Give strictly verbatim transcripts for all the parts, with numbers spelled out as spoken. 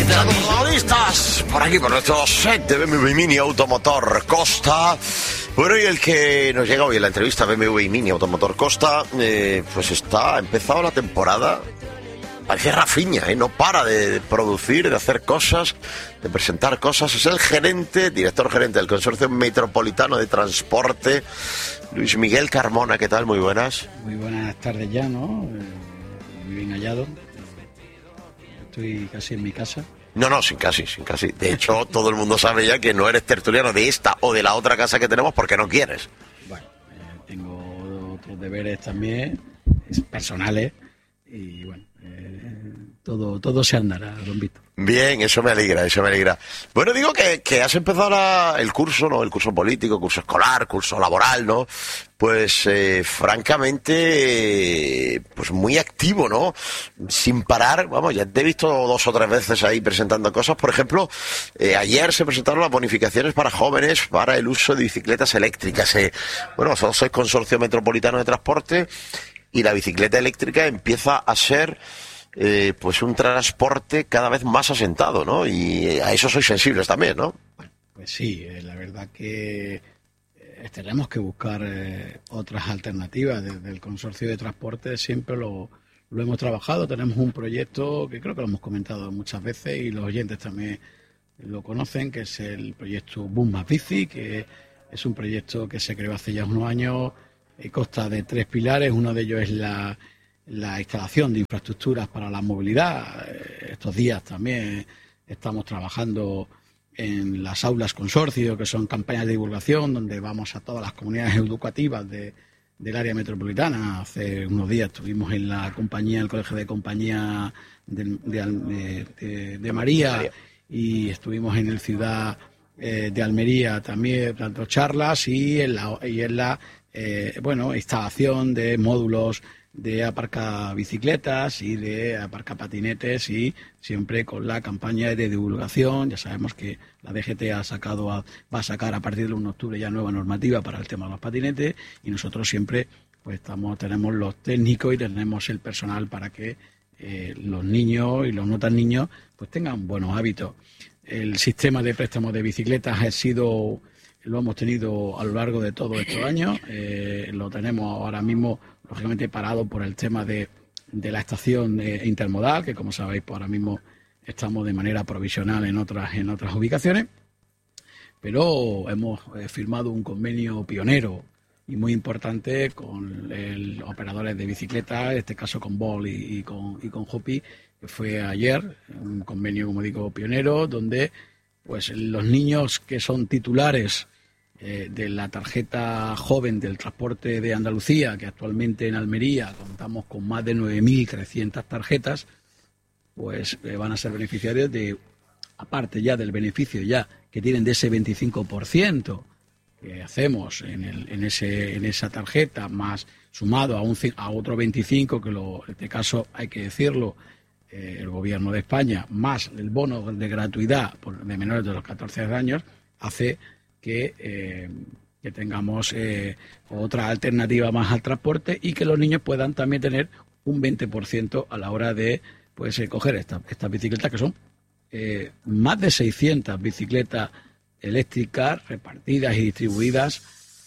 Protagonistas por aquí, por nuestro set de B M W Mini Automotor Costa. Bueno, y el que nos llega hoy en la entrevista B M W Mini Automotor Costa, eh, pues está, ha empezado la temporada. Parece Rafinha, ¿eh? No para de producir, de hacer cosas, de presentar cosas. Es el gerente, director gerente del Consorcio Metropolitano de Transporte, Luis Miguel Carmona. ¿Qué tal? Muy buenas. Muy buenas tardes ya, ¿no? Eh, muy bien hallado. Estoy casi en mi casa. No, no, sin casi, sin casi. De hecho, todo el mundo sabe ya que no eres tertuliano de esta o de la otra casa que tenemos porque no quieres. Bueno, eh, tengo otros deberes también, personales, y bueno, eh, todo, todo se andará, don Víctor. Bien, eso me alegra, eso me alegra. Bueno, digo que, que has empezado la, el curso, ¿no? El curso político, curso escolar, curso laboral, ¿no? Pues, eh, francamente, eh, pues muy activo, ¿no? Sin parar, vamos, ya te he visto dos o tres veces ahí presentando cosas. Por ejemplo, eh, ayer se presentaron las bonificaciones para jóvenes para el uso de bicicletas eléctricas. Eh, bueno, vosotros sois Consorcio Metropolitano de Transporte y la bicicleta eléctrica empieza a ser... Eh, pues un transporte cada vez más asentado, ¿no? Y a eso sois sensibles también, ¿no? Pues sí, eh, la verdad que eh, tenemos que buscar eh, otras alternativas. Desde el Consorcio de Transporte siempre lo, lo hemos trabajado. Tenemos un proyecto que creo que lo hemos comentado muchas veces y los oyentes también lo conocen, que es el proyecto Boom Más Bici, que es un proyecto que se creó hace ya unos años, eh, consta de tres pilares. Uno de ellos es la la instalación de infraestructuras para la movilidad. Estos días también estamos trabajando en las aulas consorcio, que son campañas de divulgación, donde vamos a todas las comunidades educativas de, del área metropolitana. Hace unos días estuvimos en la compañía, el colegio de compañía de, de, de, de María, y estuvimos en el Ciudad eh, de Almería también dando charlas, y en la, y en la eh, bueno, instalación de módulos de aparca bicicletas y de aparca patinetes, y siempre con la campaña de divulgación. Ya sabemos que la D G T ha sacado a, va a sacar a partir del uno de octubre ya nueva normativa para el tema de los patinetes, y nosotros siempre pues estamos tenemos los técnicos y tenemos el personal para que eh, los niños y los no tan niños pues tengan buenos hábitos. El sistema de préstamos de bicicletas ha sido lo hemos tenido a lo largo de todos estos años, eh, lo tenemos ahora mismo lógicamente parado por el tema de, de la estación eh, intermodal, que como sabéis pues ahora mismo estamos de manera provisional en otras en otras ubicaciones, pero hemos eh, firmado un convenio pionero y muy importante con el, operadores de bicicletas, en este caso con Bol y, y con y con Hopi, que fue ayer, un convenio, como digo, pionero, donde pues los niños que son titulares eh, de la tarjeta joven del transporte de Andalucía, que actualmente en Almería contamos con más de nueve mil trescientas tarjetas, pues eh, van a ser beneficiarios de, aparte ya del beneficio ya que tienen de ese veinticinco por ciento que hacemos en, el, en, ese, en esa tarjeta, más sumado a, un, a otro veinticinco, que lo, en este caso hay que decirlo, eh, el Gobierno de España, más el bono de gratuidad por, de menores de los catorce años, hace que, eh, que tengamos eh, otra alternativa más al transporte, y que los niños puedan también tener un veinte por ciento a la hora de pues, eh, coger esta, estas bicicletas, que son eh, más de seiscientas bicicletas eléctricas repartidas y distribuidas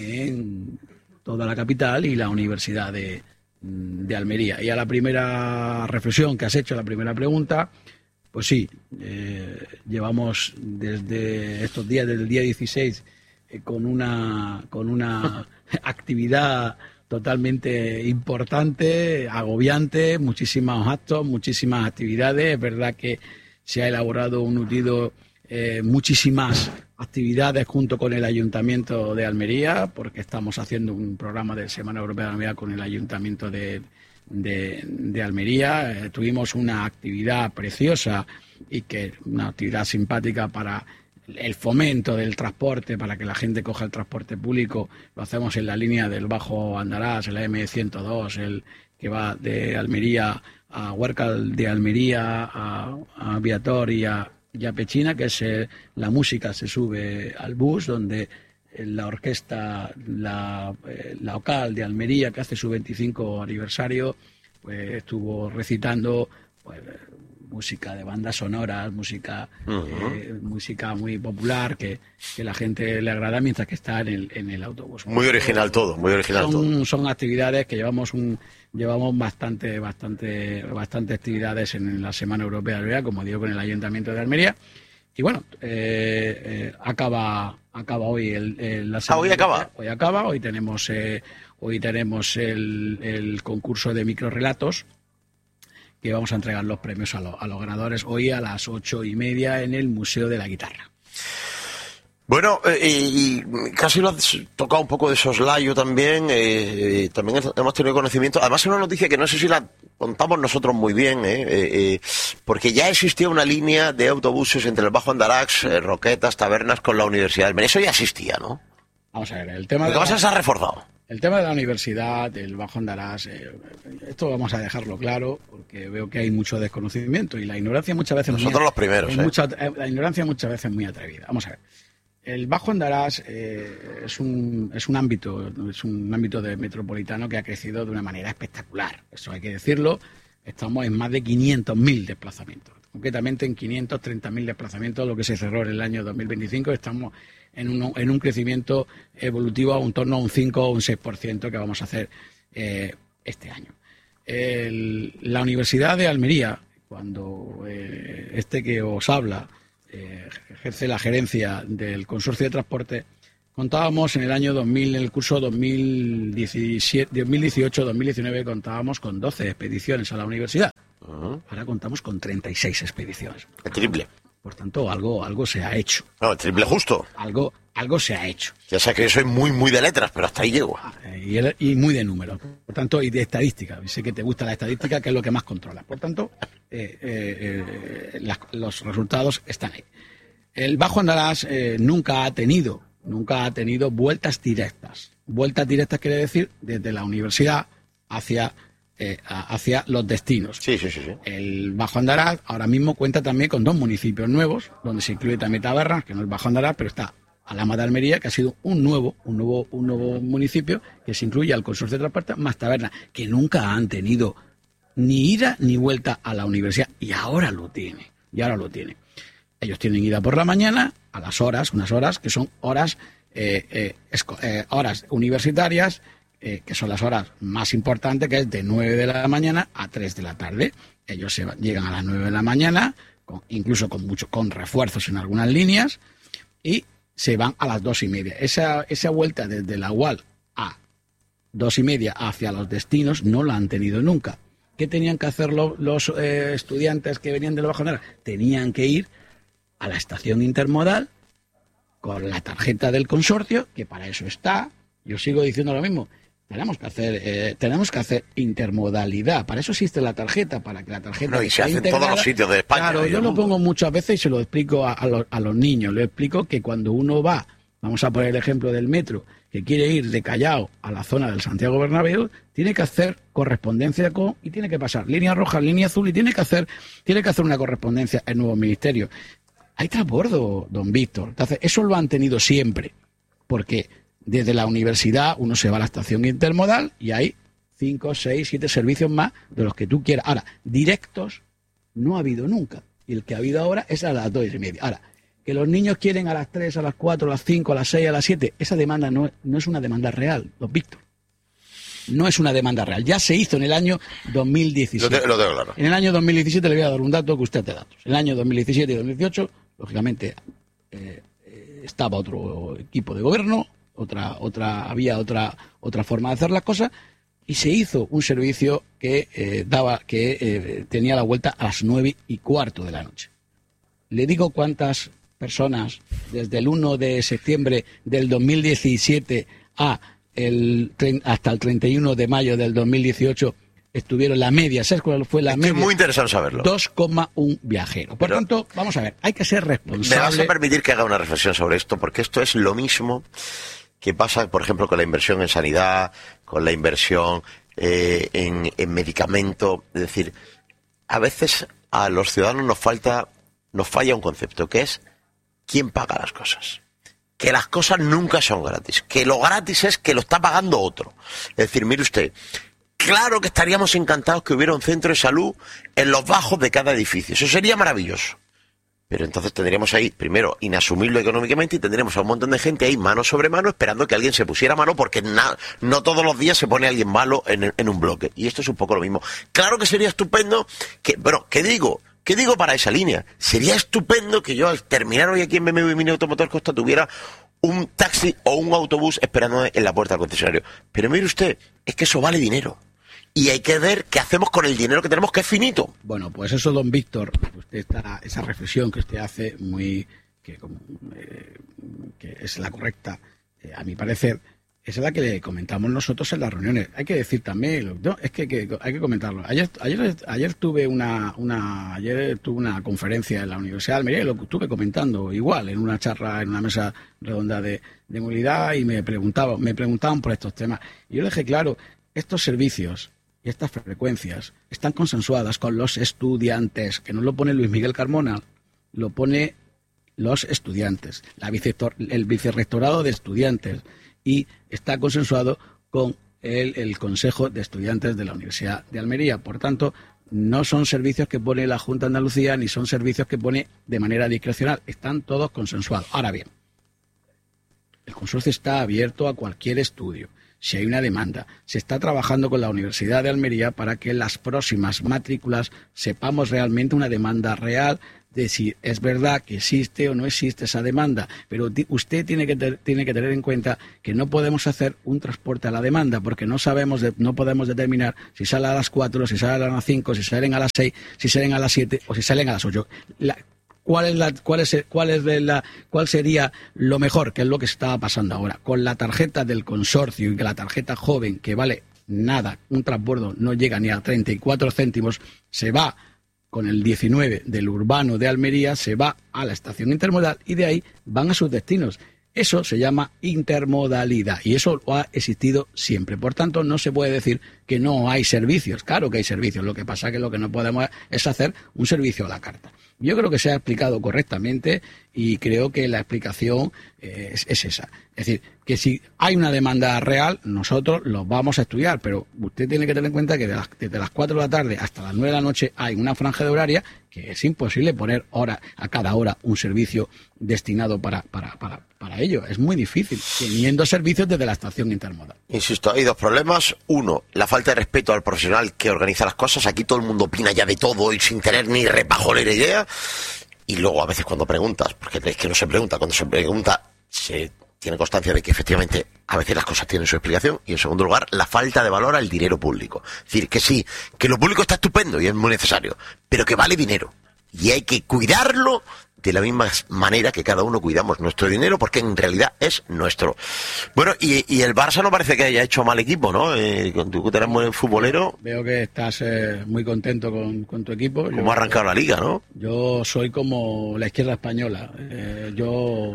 en toda la capital y la Universidad de, de Almería. Y a la primera reflexión que has hecho, la primera pregunta, pues sí, eh, llevamos desde estos días, desde el día dieciséis, eh, con una con una actividad totalmente importante, agobiante, muchísimos actos, muchísimas actividades. Es verdad que se ha elaborado un nutrido, eh, muchísimas actividades junto con el Ayuntamiento de Almería, porque estamos haciendo un programa de Semana Europea de Almería con el Ayuntamiento de, de, de Almería. Eh, tuvimos una actividad preciosa y que una actividad simpática para el fomento del transporte, para que la gente coja el transporte público. Lo hacemos en la línea del Bajo Andarás, el eme ciento dos, el que va de Almería a Huércal, de Almería a, a Viator y a Ya Pechina, que es eh, la música se sube al bus, donde eh, la orquesta la, eh, la local de Almería, que hace su veinticinco aniversario, pues estuvo recitando pues, música de bandas sonoras, música Uh-huh. eh, música muy popular que, que la gente le agrada mientras que está en el, en el autobús. Muy original todo, muy original todo. Son, son actividades que llevamos un llevamos bastante bastante bastante actividades en la Semana Europea de Almería, como digo, con el Ayuntamiento de Almería. Y bueno, eh, eh, acaba acaba hoy el, el la Ah, hoy acaba. Hoy acaba, hoy tenemos eh, hoy tenemos el, el concurso de microrelatos, que vamos a entregar los premios a, lo, a los ganadores hoy a las ocho y media en el Museo de la Guitarra. Bueno, eh, y, y casi lo has tocado un poco de soslayo también. Eh, eh, también hemos tenido conocimiento. Además, es una noticia que no sé si la contamos nosotros muy bien, eh, eh, eh, porque ya existía una línea de autobuses entre el Bajo Andarax, eh, Roquetas, Tabernas con la Universidad de Almería. Eso ya existía, ¿no? Vamos a ver, el tema Lo de que pasa la- es que se ha reforzado. El tema de la universidad, del Bajo Andarás, eh, esto vamos a dejarlo claro porque veo que hay mucho desconocimiento y la ignorancia muchas veces... es Nosotros muy- los primeros, es ¿eh? mucha- eh, la ignorancia muchas veces es muy atrevida. Vamos a ver. El Bajo Andarás eh, es, un, es un ámbito es un ámbito de metropolitano que ha crecido de una manera espectacular. Eso hay que decirlo. Estamos en más de quinientos mil desplazamientos. Concretamente en quinientos treinta mil desplazamientos, lo que se cerró en el año dos mil veinticinco. Estamos en un, en un crecimiento evolutivo a un torno a un cinco o un seis por ciento que vamos a hacer eh, este año. El- la Universidad de Almería, cuando eh, este que os habla eh, ejerce la gerencia del Consorcio de Transporte, contábamos en el año dos mil, en el curso dos mil diecisiete, dos mil dieciocho dos mil diecinueve, contábamos con doce expediciones a la universidad. Uh-huh. Ahora contamos con treinta y seis expediciones. El triple. Por tanto, algo, algo se ha hecho. No, el triple justo. Algo, algo se ha hecho. Ya sé que yo soy muy, muy de letras, pero hasta ahí llego. Eh, Y, el- y muy de números. Por tanto, y de estadística. Sé que te gusta la estadística, que es lo que más controlas. Por tanto, eh, eh, eh, las- los resultados están ahí. El Bajo Andarás eh, nunca ha tenido, nunca ha tenido vueltas directas. Vueltas directas quiere decir desde la universidad hacia, eh, a- hacia los destinos. Sí, sí, sí, sí. El Bajo Andarás ahora mismo cuenta también con dos municipios nuevos, donde se incluye también Tabernas, que no es Bajo Andarás, pero está Alhama de Almería, que ha sido un nuevo, un nuevo, un nuevo municipio que se incluye al Consorcio de Transporte, más Tabernas, que nunca han tenido ni ida ni vuelta a la universidad, y ahora lo tiene, y ahora lo tiene. Ellos tienen ida por la mañana, a las horas, unas horas que son horas, eh, eh, esco- eh, horas universitarias, eh, que son las horas más importantes, que es de nueve de la mañana a tres de la tarde. Ellos se van- llegan a las nueve de la mañana, con- incluso con mucho, con refuerzos en algunas líneas, y se van a las dos y media. Esa, esa vuelta desde la U A L a dos y media hacia los destinos no la han tenido nunca. ¿Qué tenían que hacer lo- los eh, estudiantes que venían de la Baja Andarás? Tenían que ir a la estación intermodal con la tarjeta del consorcio, que para eso está. Yo sigo diciendo lo mismo. Tenemos que hacer, eh, tenemos que hacer intermodalidad. Para eso existe la tarjeta, para que la tarjeta No, y se esté hace en integrada. todos los sitios de España Claro, y yo del lo mundo. pongo muchas veces y se lo explico a, a los, a los niños. Le explico que cuando uno va, vamos a poner el ejemplo del metro, que quiere ir de Callao a la zona del Santiago Bernabéu, tiene que hacer correspondencia con, y tiene que pasar línea roja, línea azul, y tiene que hacer, tiene que hacer una correspondencia en nuevos ministerios. Hay transbordo, don Víctor. Entonces, eso lo han tenido siempre, porque desde la universidad uno se va a la estación intermodal y hay cinco, seis, siete servicios más de los que tú quieras. Ahora, directos no ha habido nunca. Y el que ha habido ahora es a las dos y media. Ahora, que los niños quieren a las tres, a las cuatro, a las cinco, a las seis, a las siete, esa demanda no, no es una demanda real, don Víctor. No es una demanda real. Ya se hizo en el año dos mil Lo, diecisiete. te- lo tengo claro. En el año dos mil diecisiete le voy a dar un dato que usted te da datos. En el año dos mil diecisiete y dos mil dieciocho, lógicamente, eh, eh, estaba otro equipo de gobierno, otra, otra, había otra, otra forma de hacer las cosas, y se hizo un servicio que eh, daba, que eh, tenía la vuelta a las nueve y cuarto de la noche. Le digo cuántas personas desde el uno de septiembre del dos mil diecisiete a el, tre- hasta el treinta y uno de mayo del dos mil dieciocho estuvieron la media. ¿Sabes cuál fue la Es que es media? muy interesante saberlo. dos coma uno viajeros. Por Pero- tanto, vamos a ver, hay que ser Me vas a responsable. permitir que haga una reflexión sobre esto, porque esto es lo mismo que pasa, por ejemplo, con la inversión en sanidad, con la inversión eh, en, en medicamento. Es decir, a veces a los ciudadanos nos falta, nos falla un concepto, que es quién paga las cosas. Que las cosas nunca son gratis. Que lo gratis es que lo está pagando otro. Es decir, mire usted, claro que estaríamos encantados que hubiera un centro de salud en los bajos de cada edificio. Eso sería maravilloso. Pero entonces tendríamos ahí, primero, inasumirlo económicamente y tendríamos a un montón de gente ahí mano sobre mano esperando que alguien se pusiera malo porque na, no todos los días se pone alguien malo en, en un bloque. Y esto es un poco lo mismo. Claro que sería estupendo que, bueno, ¿qué digo? ¿Qué digo para esa línea? Sería estupendo que yo al terminar hoy aquí en B M W Mini Automotor Costa tuviera un taxi o un autobús esperándome en la puerta del concesionario. Pero mire usted, es que eso vale dinero. Y hay que ver qué hacemos con el dinero que tenemos, que es finito. Bueno, pues eso, don Víctor, usted está, esa reflexión que usted hace, muy que, eh, que es la correcta, eh, a mi parecer, es la que le comentamos nosotros en las reuniones. Hay que decir también, no, es que, que hay que comentarlo. Ayer, ayer, ayer tuve una, una, ayer tuve una conferencia en la Universidad de Almería y lo estuve comentando igual en una charla, en una mesa redonda de, de movilidad y me preguntaban, me preguntaban por estos temas. Y yo le dije, claro, estos servicios y estas frecuencias están consensuadas con los estudiantes, que no lo pone Luis Miguel Carmona, lo pone los estudiantes, la vicector, el vicerrectorado de estudiantes, y está consensuado con el, el Consejo de Estudiantes de la Universidad de Almería. Por tanto, no son servicios que pone la Junta de Andalucía ni son servicios que pone de manera discrecional, están todos consensuados. Ahora bien, el consorcio está abierto a cualquier estudio. Si hay una demanda, se está trabajando con la Universidad de Almería para que en las próximas matrículas sepamos realmente una demanda real de si es verdad que existe o no existe esa demanda. Pero usted tiene que, ter, tiene que tener en cuenta que no podemos hacer un transporte a la demanda porque no sabemos, de, no podemos determinar si sale a las cuatro, si salen a las cinco, si salen a las seis, si salen a las siete o si salen a las ocho. La, ¿Cuál es la, cuál es, cuál es de la, cuál sería lo mejor, que es lo que estaba pasando ahora? Con la tarjeta del consorcio y que la tarjeta joven, que vale nada, un transbordo no llega ni a treinta y cuatro céntimos, se va con el diecinueve del urbano de Almería, se va a la estación intermodal y de ahí van a sus destinos. Eso se llama intermodalidad y eso ha existido siempre. Por tanto, no se puede decir que no hay servicios. Claro que hay servicios. Lo que pasa es que lo que no podemos es hacer un servicio a la carta. Yo creo que se ha explicado correctamente y creo que la explicación eh, es, es esa. Es decir, que si hay una demanda real, nosotros los vamos a estudiar, pero usted tiene que tener en cuenta que de las, desde las cuatro de la tarde hasta las nueve de la noche hay una franja de horaria que es imposible poner hora a cada hora un servicio destinado para, para, para, para ello. Es muy difícil, teniendo servicios desde la estación intermodal. Insisto, hay dos problemas. Uno, la falta de respeto al profesional que organiza las cosas. Aquí todo el mundo opina ya de todo y sin tener ni repajolera idea. Y luego a veces cuando preguntas, porque es que no se pregunta, cuando se pregunta se tiene constancia de que efectivamente a veces las cosas tienen su explicación. Y en segundo lugar, la falta de valor al dinero público. Es decir, que sí, que lo público está estupendo y es muy necesario, pero que vale dinero. Y hay que cuidarlo de la misma manera que cada uno cuidamos nuestro dinero, porque en realidad es nuestro. Bueno, y, y el Barça no parece que haya hecho mal equipo, ¿no? Eh, tú eres buen futbolero. Veo que estás eh, muy contento con, con tu equipo. ¿Cómo yo, ha arrancado la liga, no? Yo soy como la izquierda española. Eh, yo...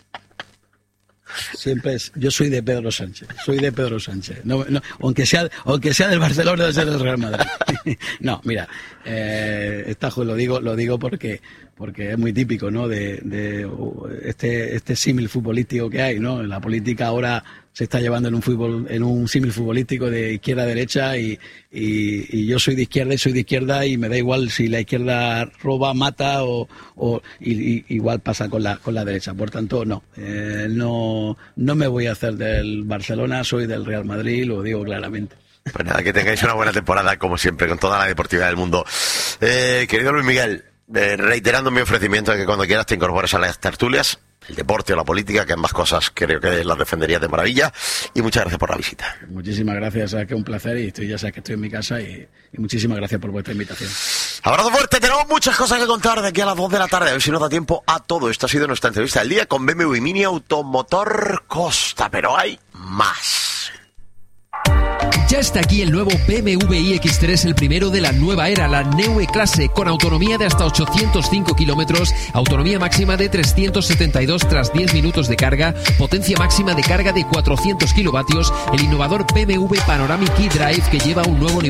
Siempre es, yo soy de Pedro Sánchez, soy de Pedro Sánchez, no, no, aunque sea aunque sea del Barcelona o del Real Madrid. No, mira, eh, esta, lo digo lo digo porque porque es muy típico, ¿no? De, de este este símil futbolístico que hay, ¿no? La política ahora se está llevando en un fútbol, en un símil futbolístico de izquierda a derecha y, y, y yo soy de izquierda y soy de izquierda y me da igual si la izquierda roba, mata o, o y, y, igual pasa con la con la derecha. Por tanto, no, eh, no no me voy a hacer del Barcelona, soy del Real Madrid, lo digo claramente. Pues nada, que tengáis una buena temporada, como siempre, con toda la deportividad del mundo. Eh, querido Luis Miguel, eh, reiterando mi ofrecimiento de que cuando quieras te incorpores a las tertulias, el deporte o la política, que ambas cosas creo que las defenderías de maravilla, y muchas gracias por la visita. Muchísimas gracias, sabes que es un placer y estoy, ya sabes que estoy en mi casa y, y muchísimas gracias por vuestra invitación. Abrazo fuerte, tenemos muchas cosas que contar de aquí a las dos de la tarde, a ver si nos da tiempo a todo. Esta ha sido nuestra entrevista del día con B M W Mini Automotor Costa, pero hay más. Ya está aquí el nuevo B M W i X tres, el primero de la nueva era, la Neue Klasse, con autonomía de hasta ochocientos cinco kilómetros, autonomía máxima de trescientos setenta y dos tras diez minutos de carga, potencia máxima de carga de cuatrocientos kilovatios, el innovador B M W Panoramic eDrive que lleva un nuevo nivel